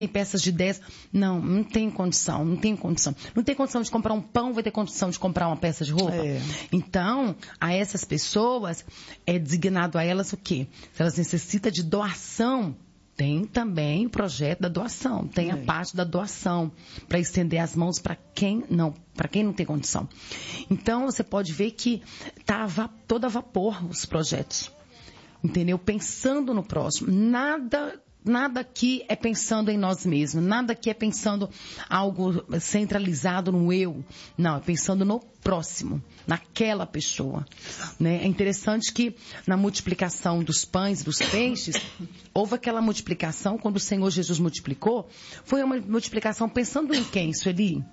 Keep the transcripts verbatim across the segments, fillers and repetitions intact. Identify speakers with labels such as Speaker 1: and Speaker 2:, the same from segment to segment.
Speaker 1: peças de dez. Não, não tem condição, não tem condição. Não tem condição de comprar um pão, vai ter condição de comprar uma peça de roupa?
Speaker 2: É.
Speaker 1: Então, a essas pessoas, é designado a elas o quê? Se elas necessitam de doação, tem também o projeto da doação, tem
Speaker 2: É.
Speaker 1: a parte da doação, para estender as mãos para quem não, para quem não tem condição. Então, você pode ver que está todo a vapor os projetos, entendeu? Pensando no próximo, nada... Nada aqui é pensando em nós mesmos, nada aqui é pensando algo centralizado no eu, não, é pensando no próximo, naquela pessoa, né? É interessante que na multiplicação dos pães e dos peixes, houve aquela multiplicação, quando o Senhor Jesus multiplicou, foi uma multiplicação pensando em quem, Sueli?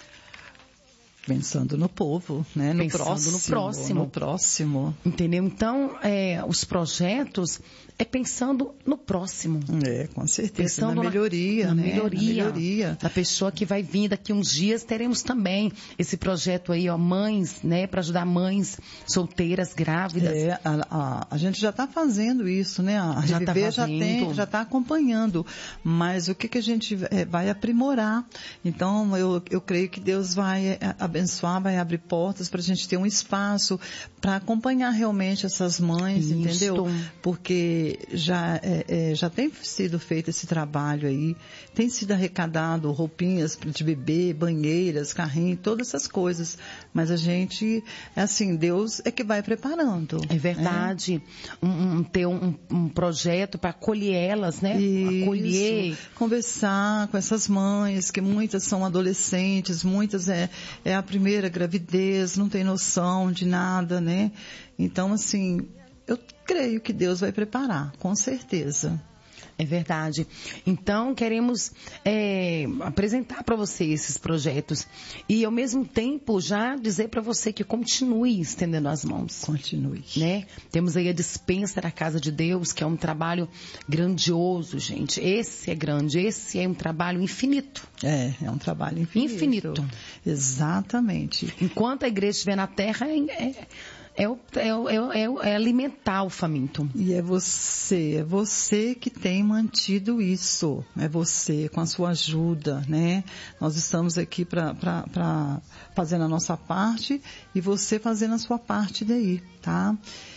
Speaker 2: Pensando no povo, né? No
Speaker 1: Pensando
Speaker 2: próximo,
Speaker 1: no próximo.
Speaker 2: No próximo.
Speaker 1: Entendeu? Então, é, os projetos é pensando no próximo.
Speaker 2: É, com certeza.
Speaker 1: Pensando
Speaker 2: na melhoria,
Speaker 1: na,
Speaker 2: né?
Speaker 1: na melhoria,
Speaker 2: na melhoria.
Speaker 1: Da pessoa que vai vir daqui uns dias, teremos também esse projeto aí, ó, mães, né? Para ajudar mães solteiras, grávidas.
Speaker 2: É, a, a, a gente já está fazendo isso, né? A
Speaker 1: Já tá
Speaker 2: Reviver já
Speaker 1: fazendo.
Speaker 2: tem, já está acompanhando. Mas o que que a gente é, vai aprimorar? Então, eu, eu creio que Deus vai é, abençoar, vai abrir portas para a gente ter um espaço para acompanhar realmente essas mães,
Speaker 1: Isso.
Speaker 2: entendeu? Porque já, é, é, já tem sido feito esse trabalho aí, tem sido arrecadado roupinhas de bebê, banheiras, carrinho, todas essas coisas. Mas a gente, é assim, Deus é que vai preparando.
Speaker 1: É verdade. É. Um, um, ter um, um projeto para acolher elas, né?
Speaker 2: Isso.
Speaker 1: Acolher.
Speaker 2: Conversar com essas mães, que muitas são adolescentes, muitas é, é a primeira gravidez, não tem noção de nada, né? Então, assim, eu creio que Deus vai preparar, com certeza.
Speaker 1: É verdade. Então, queremos é, apresentar para você esses projetos e, ao mesmo tempo, já dizer para você que continue estendendo as mãos.
Speaker 2: Continue.
Speaker 1: Né? Temos aí a dispensa da Casa de Deus, que é um trabalho grandioso, gente. Esse é grande, esse é um trabalho infinito.
Speaker 2: É, é um trabalho infinito.
Speaker 1: Infinito.
Speaker 2: Exatamente.
Speaker 1: Enquanto a igreja estiver na terra, é... é É, o, é, o, é, o, é alimentar o faminto.
Speaker 2: E é você, é você que tem mantido isso. É você, com a sua ajuda, né? Nós estamos aqui para fazendo a nossa parte e você fazendo a sua parte daí, tá?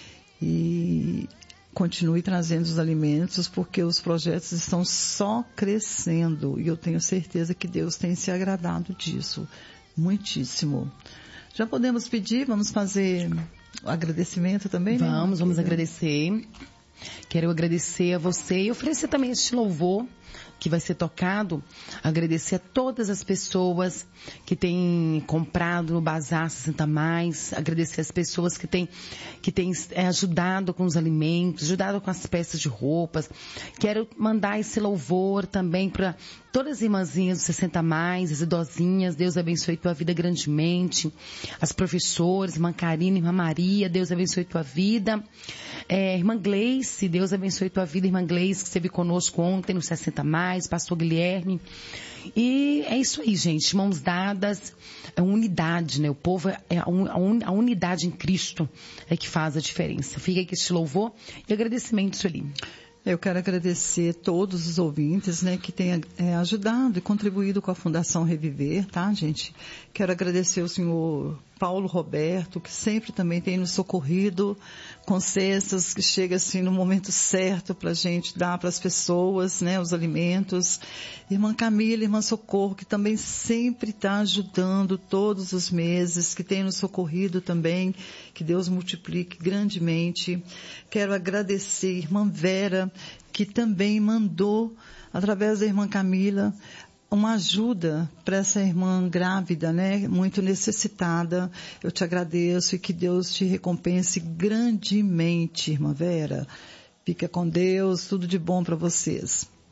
Speaker 2: E continue trazendo os alimentos, porque os projetos estão só crescendo. E eu tenho certeza que Deus tem se agradado disso. Muitíssimo. Já podemos pedir, vamos fazer agradecimento também, né?
Speaker 1: Vamos, vamos agradecer. Quero agradecer a você e oferecer também este louvor que vai ser tocado. Agradecer a todas as pessoas que têm comprado no Bazar sessenta mais. Agradecer as pessoas que têm, que têm é, ajudado com os alimentos, ajudado com as peças de roupas. Quero mandar esse louvor também para todas as irmãzinhas do sessenta mais, as idosinhas. Deus abençoe tua vida grandemente. As professoras, irmã Karina, irmã Maria, Deus abençoe tua vida. É, irmã Gleice, Deus abençoe tua vida, irmã Gleice, que esteve conosco ontem no sessenta mais, pastor Guilherme. E é isso aí, gente, mãos dadas, é unidade, né? O povo é a, un, a, un, a unidade em Cristo é que faz a diferença. Fica aqui este louvor e agradecimento, Sueli.
Speaker 2: Eu quero agradecer todos os ouvintes, né, que têm é, ajudado e contribuído com a Fundação Reviver, tá, gente? Quero agradecer ao senhor Paulo Roberto, que sempre também tem nos socorrido com cestas que chega assim no momento certo para a gente dar para as pessoas, né, os alimentos. Irmã Camila, irmã Socorro, que também sempre está ajudando todos os meses, que tem nos socorrido também, que Deus multiplique grandemente. Quero agradecer irmã Vera, que também mandou, através da irmã Camila, uma ajuda para essa irmã grávida, né, muito necessitada. Eu te agradeço e que Deus te recompense grandemente, irmã Vera. Fica com Deus, tudo de bom para vocês.